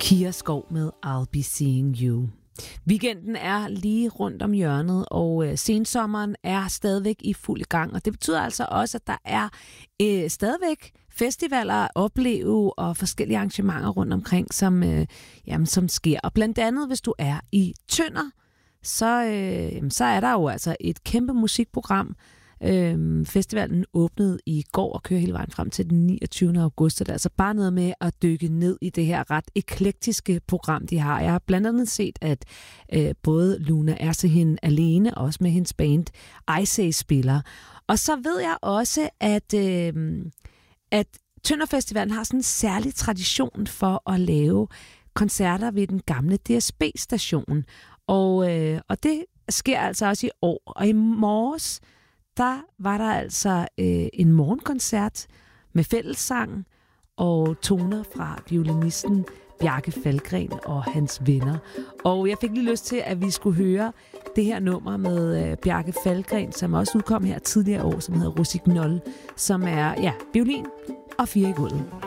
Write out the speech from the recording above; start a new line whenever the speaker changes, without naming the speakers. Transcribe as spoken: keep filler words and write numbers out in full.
Kira Skov med I'll Be Seeing You. Weekenden er lige rundt om hjørnet, og øh, sensommeren er stadigvæk i fuld gang. Og det betyder altså også, at der er øh, stadigvæk festivaler at opleve og forskellige arrangementer rundt omkring, som, øh, jamen, som sker. Og blandt andet, hvis du er i Tønder, så, øh, så er der jo altså et kæmpe musikprogram. Øhm, festivalen åbnede i går og kører hele vejen frem til den niogtyvende august. Det er altså bare noget med at dykke ned i det her ret eklektiske program, de har. Jeg har blandt andet set, at øh, både Luna Ersehin alene, og også med hendes band Ice spiller. Og så ved jeg også, at, øh, at Tønder Festivalen har sådan en særlig tradition for at lave koncerter ved den gamle D S B-station. Og, øh, og det sker altså også i år. Og i morges der var der altså øh, en morgenkoncert med fællessang og toner fra violinisten Bjarke Falkgren og hans venner. Og jeg fik lige lyst til, at vi skulle høre det her nummer med øh, Bjarke Falkgren, som også udkom her tidligere år, som hedder Rossignol, som er ja, violin og fire i gulvet.